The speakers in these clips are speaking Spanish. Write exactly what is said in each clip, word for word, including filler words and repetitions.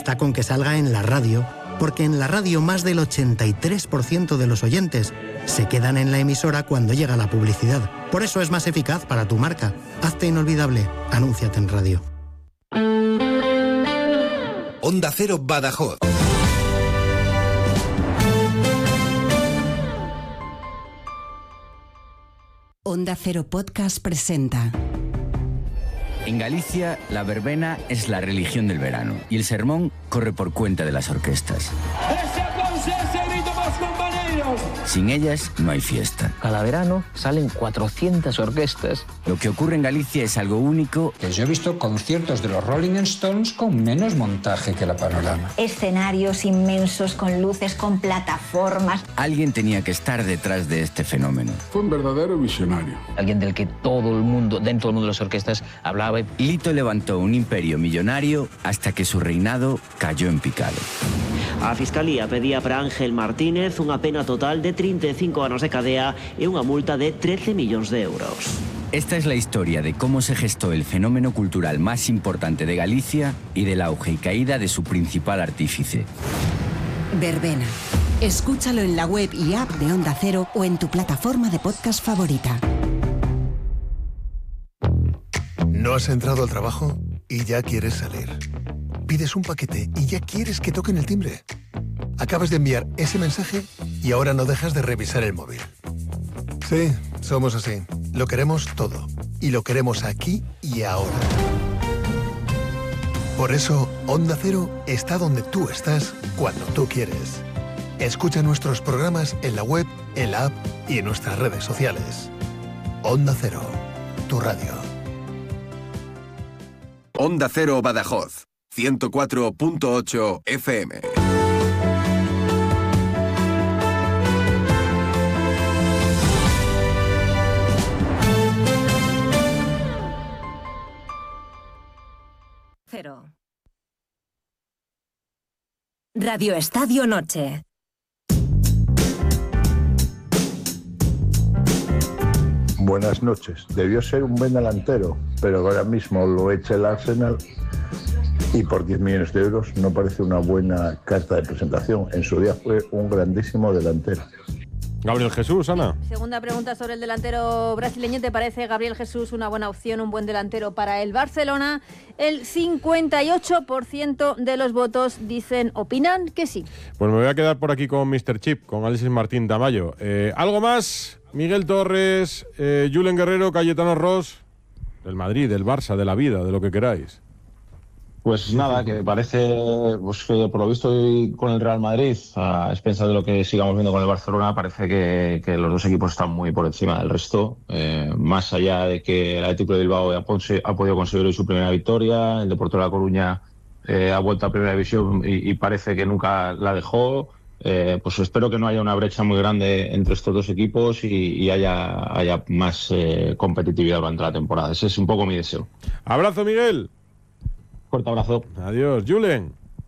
Basta con que salga en la radio, porque en la radio más del ochenta y tres por ciento de los oyentes se quedan en la emisora cuando llega la publicidad. Por eso es más eficaz para tu marca. Hazte inolvidable. Anúnciate en radio. Onda Cero Badajoz. Onda Cero Podcast presenta. En Galicia, la verbena es la religión del verano y el sermón corre por cuenta de las orquestas. ¡Ese aplauso, ese grito, más compañeros! Sin ellas no hay fiesta. Cada verano salen cuatrocientas orquestas. Lo que ocurre en Galicia es algo único. Pues yo he visto conciertos de los Rolling Stones con menos montaje que la Panorama. Escenarios inmensos con luces, con plataformas. Alguien tenía que estar detrás de este fenómeno. Fue un verdadero visionario. Alguien del que todo el mundo, dentro del mundo de las orquestas, hablaba. Lito levantó un imperio millonario hasta que su reinado cayó en picado. A Fiscalía pedía para Ángel Martínez unha pena total de treinta e cinco anos de cadea e unha multa de trece millóns de euros. Esta es la historia de cómo se gestó el fenómeno cultural más importante de Galicia y del auge y caída de su principal artífice. Verbena. Escúchalo en la web y app de Onda Cero o en tu plataforma de podcast favorita. ¿No has entrado al trabajo y ya quieres salir? Pides un paquete y ya quieres que toquen el timbre. Acabas de enviar ese mensaje y ahora no dejas de revisar el móvil. Sí, somos así. Lo queremos todo. Y lo queremos aquí y ahora. Por eso, Onda Cero está donde tú estás, cuando tú quieres. Escucha nuestros programas en la web, en la app y en nuestras redes sociales. Onda Cero, tu radio. Onda Cero Badajoz, ciento cuatro punto ocho F M. Cero. Radio Estadio Noche. Buenas noches. Debió ser un buen delantero, pero ahora mismo lo echa el Arsenal y por diez millones de euros no parece una buena carta de presentación. En su día fue un grandísimo delantero. Gabriel Jesús, Ana. Segunda pregunta sobre el delantero brasileño. ¿Te parece Gabriel Jesús una buena opción, un buen delantero para el Barcelona? El cincuenta y ocho por ciento de los votos dicen, opinan que sí. Pues me voy a quedar por aquí con míster Chip, con Alexis Martín Tamayo. Eh, ¿Algo más? Miguel Torres, eh, Julen Guerrero, Cayetano Ross, del Madrid, del Barça, de la vida, de lo que queráis. Pues nada, que parece, pues que por lo visto hoy con el Real Madrid, a expensas de lo que sigamos viendo con el Barcelona, parece que, que los dos equipos están muy por encima del resto. Eh, más allá de que el Atlético de Bilbao ha, ha podido conseguir hoy su primera victoria, el Deportivo de La Coruña eh, ha vuelto a Primera División y, y parece que nunca la dejó. Eh, pues espero que no haya una brecha muy grande entre estos dos equipos y, y haya, haya más eh, competitividad durante la temporada. Ese es un poco mi deseo. Abrazo, Miguel. Fuerte abrazo. Adiós. Julen.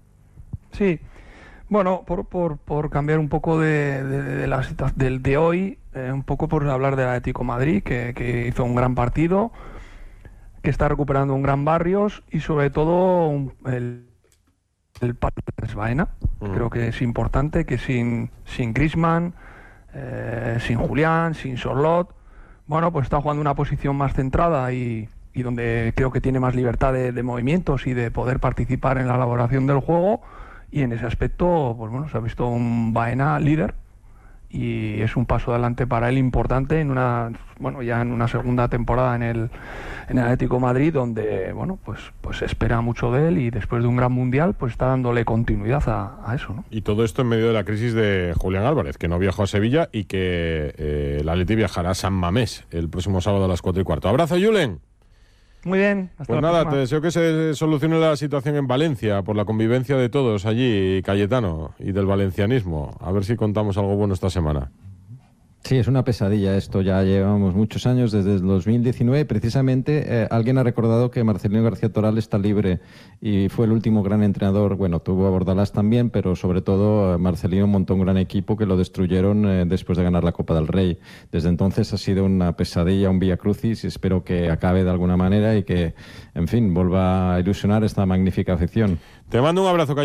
Sí, bueno, por, por, por cambiar un poco de, de, de la situación del de hoy, eh, un poco por hablar del Atlético de Madrid, que, que hizo un gran partido, que está recuperando un gran Barrios y sobre todo un, el el partido de Baena. Uh-huh. Creo que es importante que sin, sin Griezmann, eh, sin Julián, sin Sorlot, bueno, pues está jugando una posición más centrada y, y donde creo que tiene más libertad de, de movimientos y de poder participar en la elaboración del juego, y en ese aspecto, pues bueno, se ha visto un Baena líder y es un paso adelante para él importante en una, bueno, ya en una segunda temporada en el, en el Atlético de Madrid, donde, bueno, pues, pues se espera mucho de él y después de un gran mundial, pues está dándole continuidad a, a eso, ¿no? Y todo esto en medio de la crisis de Julián Álvarez, que no viajó a Sevilla y que eh, el Atleti viajará a San Mamés el próximo sábado a las cuatro y cuarto. ¡Abrazo, Julen! Muy bien, hasta pues la nada, próxima. Te deseo que se solucione la situación en Valencia por la convivencia de todos allí, Cayetano, y del valencianismo. A ver si contamos algo bueno esta semana. Sí, es una pesadilla esto, ya llevamos muchos años, desde el dos mil diecinueve, precisamente eh, alguien ha recordado que Marcelino García Toral está libre y fue el último gran entrenador, bueno, tuvo a Bordalás también, pero sobre todo eh, Marcelino montó un gran equipo que lo destruyeron eh, después de ganar la Copa del Rey. Desde entonces ha sido una pesadilla, un vía crucis, y espero que acabe de alguna manera y que, en fin, vuelva a ilusionar esta magnífica afición. Te mando un abrazo, Cayetano.